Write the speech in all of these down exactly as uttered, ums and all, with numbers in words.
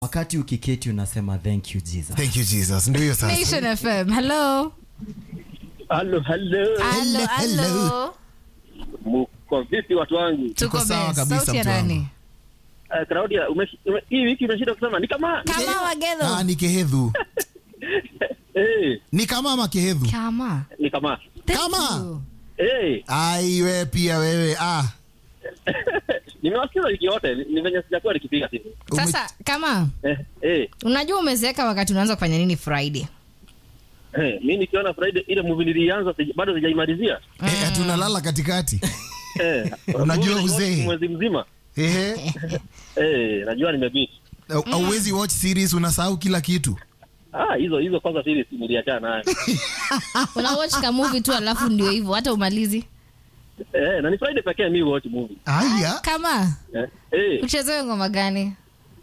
Wakati ukiketi unasema thank you Jesus. Thank you Jesus. Ndio hiyo sasa. Nation F M. Hello. Hello, hello. Hello, hello. Mko vipi watu wangu? Tuko sawa kabisa, sauti ya mtu wangu. nani? Uh, Claudia, umesh- ume- hii wiki umeshinda kusema ni kama Kama Wagedho. Ah, ni kehedhu. eh Ni kama ama kehedhu. Kama. ni kama Thank Kama. you. eh Ai wewe pia wewe. Ah. nimewasikiza wiki yote ni venye sijakuwa nikipiga simu. Ume- Sasa kama Eh eh unajua umezeeka wakati unaanza kufanya nini Friday? eh mimi nikiona Friday ile movie nilianza sija- bado sijaimalizia. Eh, tunalala katikati. Eh Unajua movie uzee. mwezi mzima. Ehe. Eh najua nimebeat. Hauwezi watch series unasahau kila kitu. Ah hizo hizo kwanza series niliachana nayo. Una watch ka movie tu alafu ndio hivyo hata umalizi. Eh na ni Friday pekee mimi watch movie. Aya. Kama Eh eh uchezewe ngoma gani?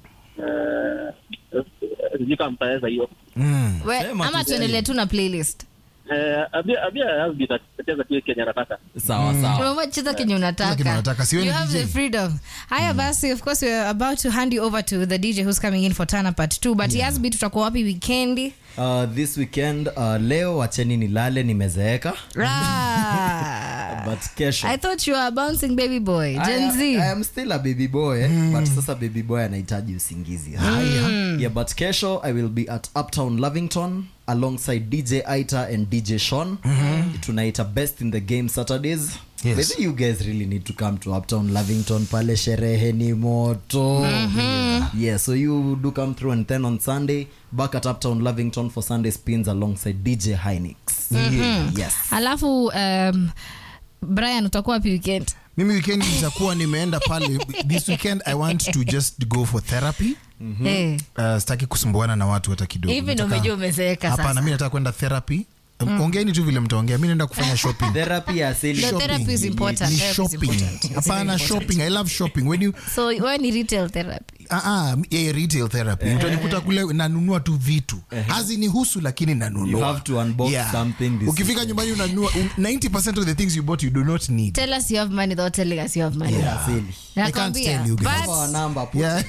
eh sijui kama mtaweza hiyo. Mm. We, Sema ama tu tuendelee tu na playlist. Eh abia abia hazbi tatacheza tu Kenya nataka. Sawa sawa. Unaomba cheza kenye unataka. Kenye unataka, si wewe You ni have D J. the freedom. Haya basi, of course we're about to hand you over to the D J who's coming in for Tana part two. But yes, bit tutakuwa wapi weekendi? Uh, this weekend uh, leo wacheni nilale nimezeeka. Right. But kesho I thought you were a bouncing baby boy. Gen I, Z. I am still a baby boy eh? mm. But sasa baby boy anahitaji usingizi. Mm. Yeah, but kesho I will be at Uptown Lavington alongside D J Aita and D J Sean. Mm-hmm. Tunaita Best in the Game Saturdays. Yes. Maybe you guys really need to come to Uptown Lavington. Pale sherehe ni moto. Mm-hmm. Yeah, so you do come through, and then on Sunday back at Uptown Lavington for Sunday spins alongside D J Hynix. Mm-hmm. Yes. Alafu um, Brian utakuwa wapi weekend? Mimi weekend nitakuwa nimeenda pale. This weekend I want to just go for therapy. Mm-hmm. Hey. Uh, sitaki kusumbuana na watu hata kidogo. Hivi ndio Nataka- umejua umezeeka sasa. Hapana, mimi nataka kwenda therapy. Mm. Ongeeni tu vile mtaongea. Mimi naenda kufanya shopping. Therapy ya asili. The therapy is important. Ni Therapy is shopping. important. It's very Hapana, important. shopping. I love shopping. When you So wewe ni retail therapy. ah ah, yeah, retail therapy. Utanikuta kule nanunua tu vitu. Hazinihusu lakini nanunua. You have to unbox something this Ukifika weekend. nyumbani unanunua ninety percent of the things you bought you do not need. Tell us you have money without telling us you have money. Ya asili. I can't tell you guys. But Our number, put Yeah.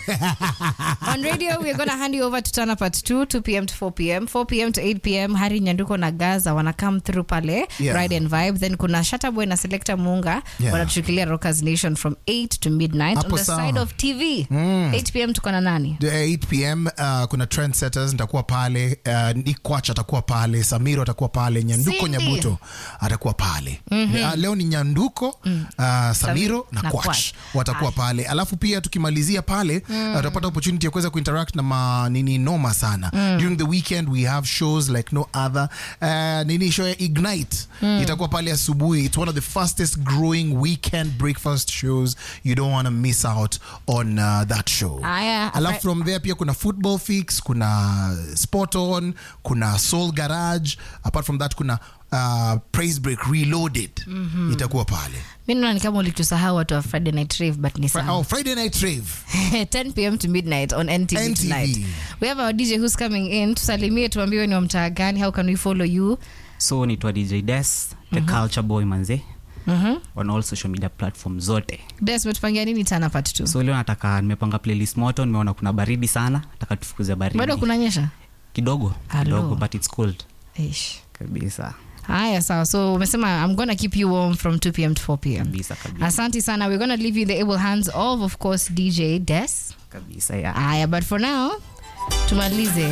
on radio we're going to hand you over to Tana part two, two p.m. to four p.m. four p.m. to eight p.m. Hari Nyanduko na Gaza wana come through pale. Yeah. Ride and vibe. Then kuna Shatta Boy na Selector Munga Yeah. wanatushikilia Rockers Nation from eight to midnight. Hapo On the sawa. side of T V eight p.m. tuko na nani? The eight p.m. uh, kuna trendsetters nitakuwa pale, uh, Nick Quach atakuwa pale, Samiro atakuwa pale, Nyanduko Cindy. Nyabuto atakuwa pale. Uh, leo ni Nyanduko, uh, Samiro na, na Quach Quach. watakuwa pale. Alafu pia tukimalizia pale uh, utapata opportunity ya kuweza kuinteract na ma, nini noma sana. During the weekend we have shows like no other. Uh, nini show ya Ignite itakuwa pale asubuhi. It's one of the fastest growing weekend breakfast shows. You don't want to miss out on uh, that show. Aya, Alafu from there pia kuna Football Fix, kuna Spot On, kuna Soul Garage. Apart from that kuna uh, Praise Break Reloaded. Mm-hmm. Itakuwa pale. Mimi naona ni kama ulitusahau watu wa Friday Night Rave but ni Fri- sawa. oh, Friday Night Rave. ten p.m. to midnight on N T V N T V. tonight. We have our D J who's coming in. Tusalimie tuambiwe ni wa mtaa gani. How can we follow you? So nitwa D J Des, the culture boy manze. Mhm. On all social media platforms zote. Des umetupangia nini Tana part two? So leo nataka nimepanga playlist moto, nimeona kuna baridi sana, nataka tufukuze baridi. Bado kunanyesha? kidogo Hello. kidogo but it's cold Ish. kabisa. Haya sawa, so umesema I'm gonna keep you warm from two p.m. to four p.m. Kabisa kabisa. Asante sana. We're gonna leave you in the able hands of of course D J Des. Kabisa ya. Haya, but for now tumalize